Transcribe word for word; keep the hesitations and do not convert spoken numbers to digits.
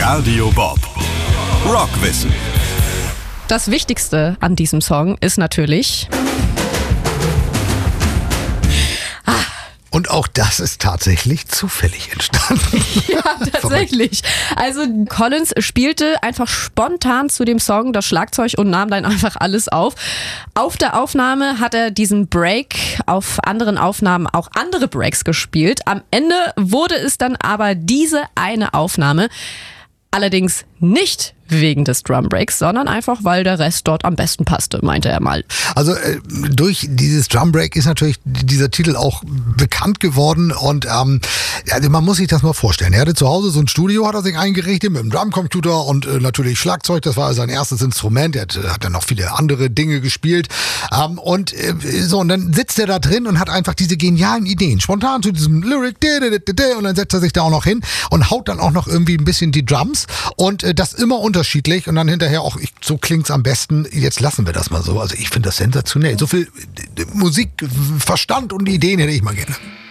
Radio Bob. Rockwissen. Das Wichtigste an diesem Song ist natürlich... Und auch das ist tatsächlich zufällig entstanden. Ja, tatsächlich. Also Collins spielte einfach spontan zu dem Song das Schlagzeug und nahm dann einfach alles auf. Auf der Aufnahme hat er diesen Break, auf anderen Aufnahmen auch andere Breaks gespielt. Am Ende wurde es dann aber diese eine Aufnahme. Allerdings nicht wegen des Drumbreaks, sondern einfach, weil der Rest dort am besten passte, meinte er mal. Also äh, durch dieses Drumbreak ist natürlich dieser Titel auch bekannt geworden und ähm, also man muss sich das mal vorstellen. Er hatte zu Hause so ein Studio, hat er sich eingerichtet mit einem Drumcomputer und äh, natürlich Schlagzeug, das war sein erstes Instrument. Er hat, hat dann noch viele andere Dinge gespielt ähm, und äh, so und dann sitzt er da drin und hat einfach diese genialen Ideen, spontan zu diesem Lyric und dann setzt er sich da auch noch hin und haut dann auch noch irgendwie ein bisschen die Drums und äh, das immer unterschiedlich und dann hinterher auch, ich, so klingt's am besten, jetzt lassen wir das mal so. Also ich finde das sensationell. So viel Musik, Verstand und Ideen hätte ich mal gerne.